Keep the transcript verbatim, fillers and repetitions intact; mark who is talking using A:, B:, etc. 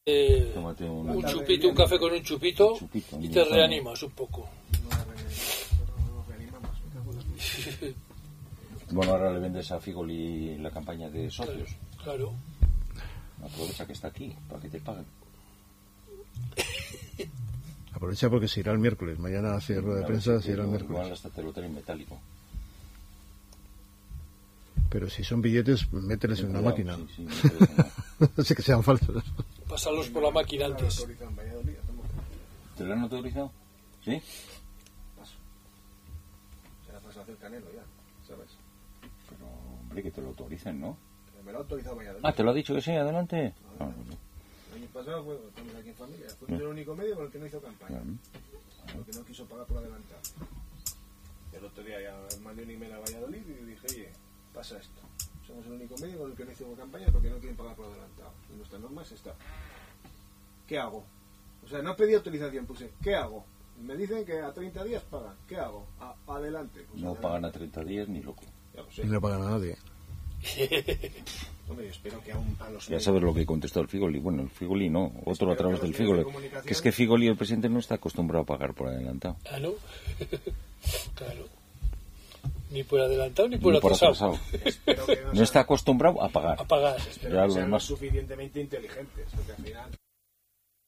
A: Eh,
B: un,
A: un chupito, un café con un chupito, un chupito y te reanimas un poco.
B: Bueno, ahora le vendes a Figoli la campaña de socios.
A: Claro.
B: Aprovecha que está aquí, para que te paguen.
C: Aprovecha porque se irá el miércoles. Mañana hace rueda de prensa, se irá el miércoles.
B: Igual hasta te lo traen metálico.
C: Pero si son billetes, mételes en una máquina.
B: Sí, sí,
C: no sé que sean falsos.
A: Pásalos por la máquina antes.
B: ¿Te lo han autorizado? ¿Sí?
D: Paso. Se la pasa a hacer Canelo ya, ¿sabes?
B: Pero, hombre, que te lo autoricen, ¿no?
D: Me lo ha autorizado Valladolid.
B: Ah, ¿te lo ha dicho que sí? Adelante.
D: No, no, no. El año pasado fue, estamos aquí en familia, fue no. el único medio con el que no hizo campaña. No. Porque no quiso pagar por adelantado. El otro día ya mandé un email a Valladolid y dije, oye, pasa esto. Somos el único medio con el que no hizo campaña porque no quieren pagar por adelantado. En nuestras normas está. ¿Qué hago? O sea, no pedí autorización, puse, ¿qué hago? Me dicen que a treinta días pagan. ¿Qué hago? A, adelante. Pues
B: no
D: adelante.
B: Pagan a treinta días ni loco.
D: Ya lo sé.
C: Y no pagan a nadie.
D: Hombre, yo espero que a, un, a los
B: ya sabes lo que contestó el Figoli. Bueno, el Figoli no, otro a través del Figoli. Que es que Figoli, el presidente, no está acostumbrado a pagar por adelantado.
A: Ah, ¿no? Claro. Ni por adelantado ni por,
B: ni por
A: atrasado.
B: atrasado. No, no está acostumbrado a pagar.
A: A pagar.
D: Espero ya que sean más... lo suficientemente inteligentes, porque al final...